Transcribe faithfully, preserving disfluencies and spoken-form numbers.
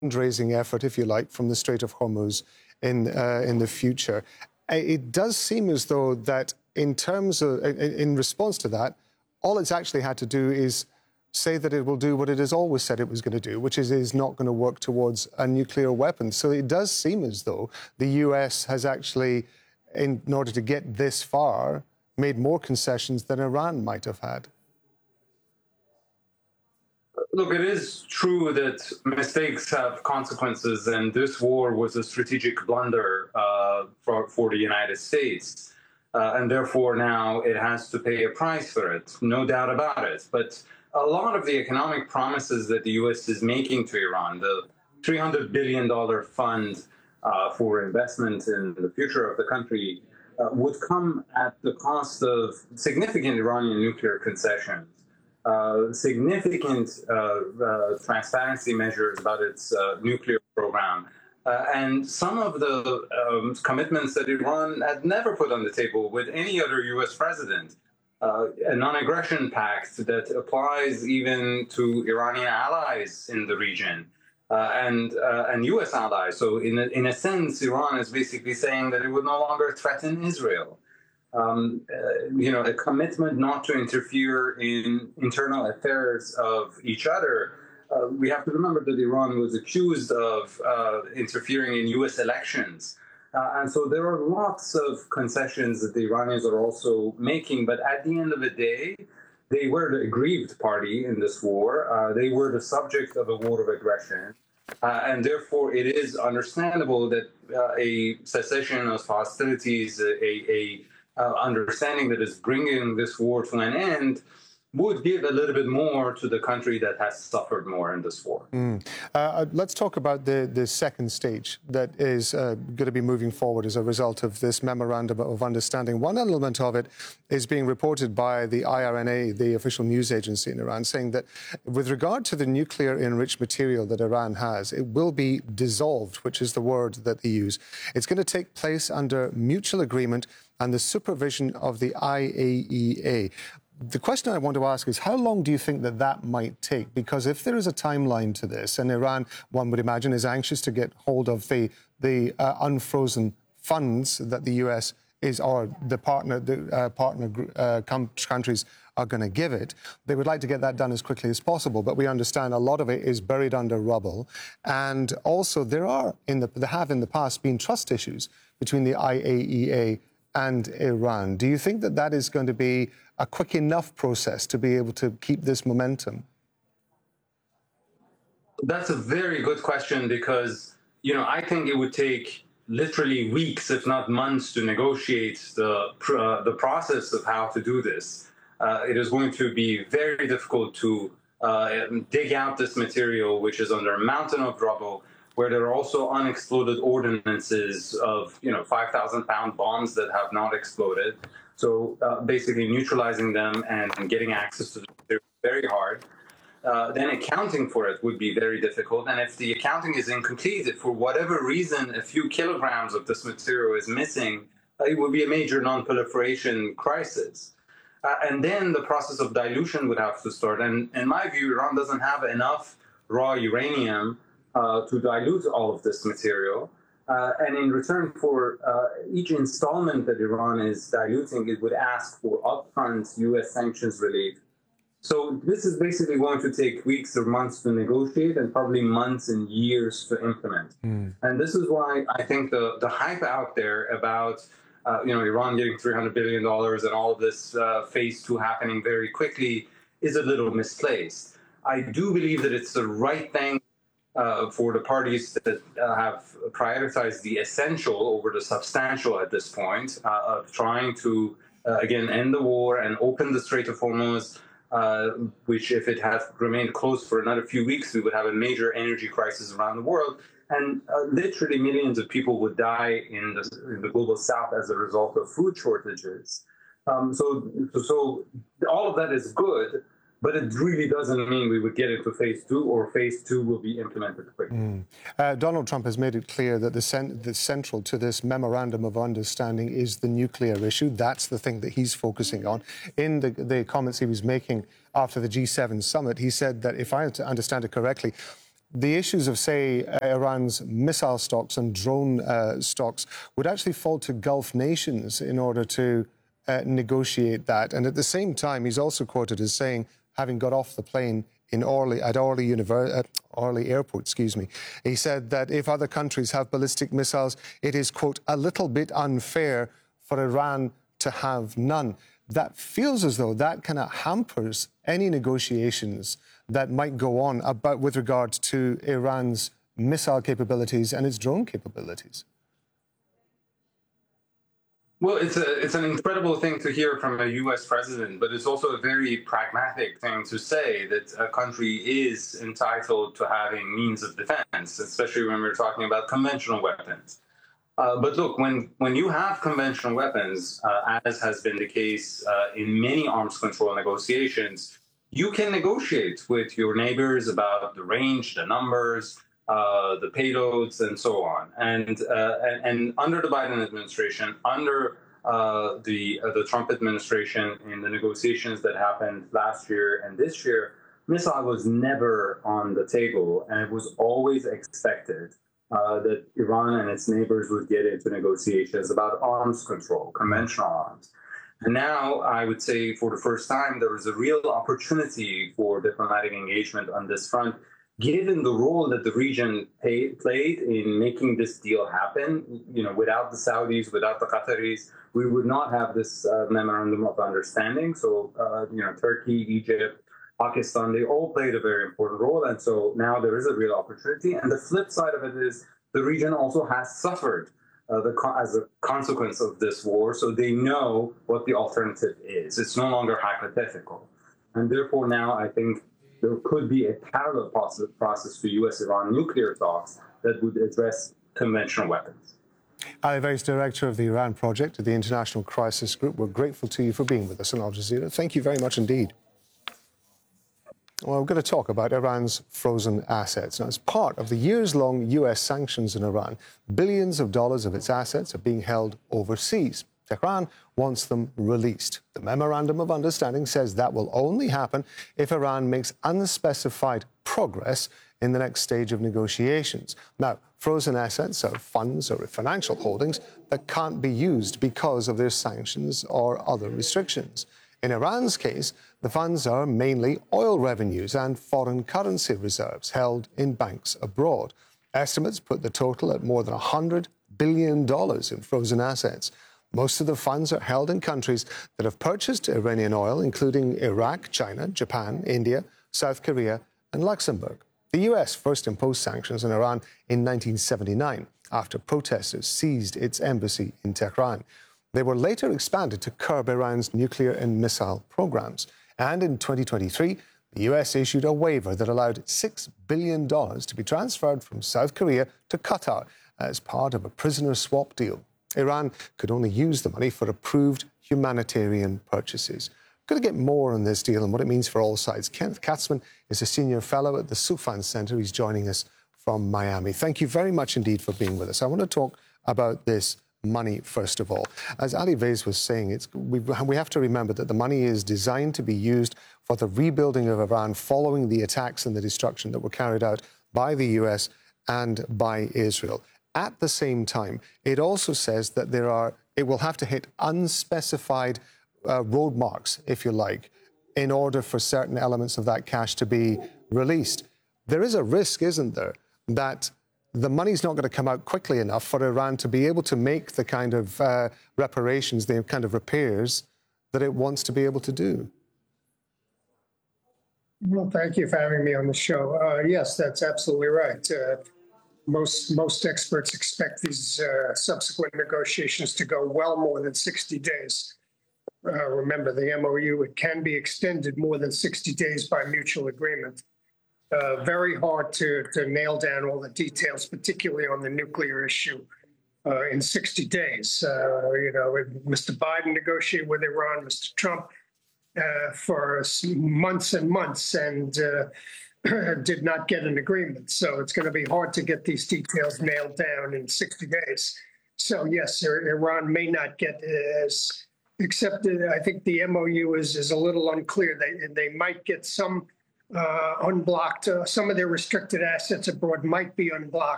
fundraising effort, if you like, from the Strait of Hormuz in uh, in the future. It does seem as though that in terms of, in response to that, all it's actually had to do is say that it will do what it has always said it was going to do, which is is not going to work towards a nuclear weapon. So it does seem as though the U S has actually, in order to get this far, made more concessions than Iran might have had. Look, it is true that mistakes have consequences, and this war was a strategic blunder uh, for, for the United States. Uh, and therefore now it has to pay a price for it, no doubt about it. But a lot of the economic promises that the U S is making to Iran, the three hundred billion dollars fund uh, for investment in the future of the country, uh, would come at the cost of significant Iranian nuclear concessions. Uh, significant uh, uh, transparency measures about its uh, nuclear program. Uh, and some of the um, commitments that Iran had never put on the table with any other U S president. Uh, a non-aggression pact that applies even to Iranian allies in the region uh, and, uh, and U S allies. So in a, in a sense, Iran is basically saying that it would no longer threaten Israel. Um, uh, you know, a commitment not to interfere in internal affairs of each other. Uh, we have to remember that Iran was accused of uh, interfering in U S elections. Uh, and so there are lots of concessions that the Iranians are also making. But at the end of the day, they were the aggrieved party in this war. Uh, they were the subject of a war of aggression. Uh, and therefore, it is understandable that uh, a cessation of hostilities, a, a Uh, understanding that is bringing this war to an end, would give a little bit more to the country that has suffered more in this war. Mm. Uh, let's talk about the, the second stage that is uh, going to be moving forward as a result of this memorandum of understanding. One element of it is being reported by the I R N A, the official news agency in Iran, saying that with regard to the nuclear enriched material that Iran has, it will be dissolved, which is the word that they use. It's going to take place under mutual agreement and the supervision of the I A E A. The question I want to ask is, how long do you think that that might take? Because if there is a timeline to this, and Iran, one would imagine, is anxious to get hold of the, the uh, unfrozen funds that the U S is, or the partner, the uh, partner uh, countries are going to give it, they would like to get that done as quickly as possible. But we understand a lot of it is buried under rubble. And also there are, in the, there have in the past been trust issues between the I A E A and Iran. Do you think that that is going to be a quick enough process to be able to keep this momentum? That's a very good question because, you know, I think it would take literally weeks, if not months, to negotiate the, uh, the process of how to do this. Uh, it is going to be very difficult to uh, dig out this material, which is under a mountain of rubble, where there are also unexploded ordinances of, you know, five thousand pound bombs that have not exploded. So uh, basically neutralizing them and, and getting access to them is very hard. Uh, then accounting for it would be very difficult. And if the accounting is incomplete, if for whatever reason a few kilograms of this material is missing, uh, it would be a major non-proliferation crisis. Uh, and then the process of dilution would have to start. And in my view, Iran doesn't have enough raw uranium Uh, to dilute all of this material. Uh, and in return for uh, each installment that Iran is diluting, it would ask for upfront U S sanctions relief. So this is basically going to take weeks or months to negotiate and probably months and years to implement. Mm. And this is why I think the, the hype out there about uh, you know, Iran getting three hundred billion dollars and all of this uh, phase two happening very quickly is a little misplaced. I do believe that it's the right thing Uh, for the parties that uh, have prioritized the essential over the substantial at this point, uh, of trying to, uh, again, end the war and open the Strait of Hormuz, uh, which if it had remained closed for another few weeks, we would have a major energy crisis around the world. And uh, literally millions of people would die in the, in the global south as a result of food shortages. Um, so, so all of that is good. But it really doesn't mean we would get into phase two, or phase two will be implemented quickly. Mm. Uh, Donald Trump has made it clear that the, cent the central to this memorandum of understanding is the nuclear issue. That's the thing that he's focusing on. In the, the comments he was making after the G seven summit, he said that, if I understand it correctly, the issues of, say, Iran's missile stocks and drone uh, stocks would actually fall to Gulf nations in order to uh, negotiate that. And at the same time, he's also quoted as saying, having got off the plane in Orly, at Orly, Univer- at Orly Airport, excuse me, he said that if other countries have ballistic missiles, it is, quote, a little bit unfair for Iran to have none. That feels as though that kind of hampers any negotiations that might go on about with regard to Iran's missile capabilities and its drone capabilities. Well, it's a it's an incredible thing to hear from a U S president, but it's also a very pragmatic thing to say that a country is entitled to having means of defense, especially when we're talking about conventional weapons. Uh, but look, when, when you have conventional weapons, uh, as has been the case uh, in many arms control negotiations, you can negotiate with your neighbors about the range, the numbers, uh, the payloads, and so on. And uh, and, and under the Biden administration, under uh, the uh, the Trump administration, in the negotiations that happened last year and this year, missile was never on the table, and it was always expected uh, that Iran and its neighbors would get into negotiations about arms control, conventional arms. And now, I would say, for the first time, there is a real opportunity for diplomatic engagement on this front, given the role that the region pay, played in making this deal happen. You know, without the Saudis, without the Qataris, we would not have this uh, memorandum of understanding. So, uh, you know, Turkey, Egypt, Pakistan, they all played a very important role. And so now there is a real opportunity. And the flip side of it is the region also has suffered Uh, the, as a consequence of this war, so they know what the alternative is. It's no longer hypothetical. And therefore now I think there could be a parallel process to U S Iran nuclear talks that would address conventional weapons. Ali Vaez, Director of the Iran Project at the International Crisis Group, we're grateful to you for being with us on Al Jazeera. Thank you very much indeed. Well, we're going to talk about Iran's frozen assets. Now, as part of the years-long U S sanctions in Iran, billions of dollars of its assets are being held overseas. Tehran wants them released. The Memorandum of Understanding says that will only happen if Iran makes unspecified progress in the next stage of negotiations. Now, frozen assets are funds or financial holdings that can't be used because of their sanctions or other restrictions. In Iran's case, the funds are mainly oil revenues and foreign currency reserves held in banks abroad. Estimates put the total at more than one hundred billion dollars in frozen assets. Most of the funds are held in countries that have purchased Iranian oil, including Iraq, China, Japan, India, South Korea, and Luxembourg. The U S first imposed sanctions on Iran in nineteen seventy-nine after protesters seized its embassy in Tehran. They were later expanded to curb Iran's nuclear and missile programs. And in twenty twenty-three, the U S issued a waiver that allowed six billion dollars to be transferred from South Korea to Qatar as part of a prisoner swap deal. Iran could only use the money for approved humanitarian purchases. We're going to get more on this deal and what it means for all sides. Kenneth Katzman is a senior fellow at the Soufan Center. He's joining us from Miami. Thank you very much indeed for being with us. I want to talk about this money, first of all. As Ali Vaez was saying, it's, we, we have to remember that the money is designed to be used for the rebuilding of Iran following the attacks and the destruction that were carried out by the U S and by Israel. At the same time, it also says that there are, it will have to hit unspecified uh, road marks, if you like, in order for certain elements of that cash to be released. There is a risk, isn't there, that the money's not going to come out quickly enough for Iran to be able to make the kind of uh, reparations, the kind of repairs that it wants to be able to do. Well, thank you for having me on the show. Uh, yes, that's absolutely right. Uh, most most experts expect these uh, subsequent negotiations to go well more than sixty days. Uh, remember, the M O U, it can be extended more than sixty days by mutual agreement. Uh, very hard to, to nail down all the details, particularly on the nuclear issue, uh, in sixty days. Uh, you know, Mister Biden negotiated with Iran, Mister Trump, uh, for months and months and uh, did not get an agreement. So it's going to be hard to get these details nailed down in sixty days. So, yes, Iran may not get as, except I think the M O U is, is a little unclear. They, they might get some uh, unblocked. Uh, some of their restricted assets abroad might be unblocked.